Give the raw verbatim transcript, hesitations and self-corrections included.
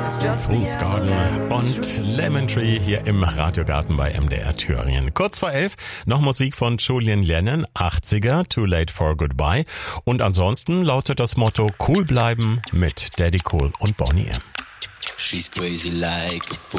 Fool's Garden und Lemon Tree hier im Radiogarten bei M D R Thüringen. Kurz vor elf noch Musik von Julian Lennon, achtziger, Too Late for Goodbye. Und ansonsten lautet das Motto cool bleiben mit Daddy Cool und Boney M. She's crazy like a fool.